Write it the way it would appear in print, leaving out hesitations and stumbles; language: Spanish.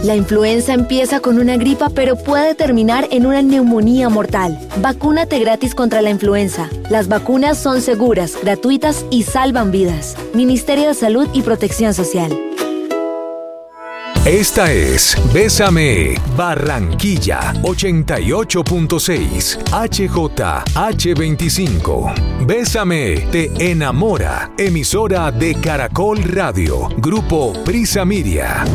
La influenza empieza con una gripa, pero puede terminar en una neumonía mortal. Vacúnate gratis contra la influenza. Las vacunas son seguras, gratuitas y salvan vidas. Ministerio de Salud y Protección Social. Esta es Bésame Barranquilla 88.6 HJH25. Bésame te enamora. Emisora de Caracol Radio. Grupo Prisa Media.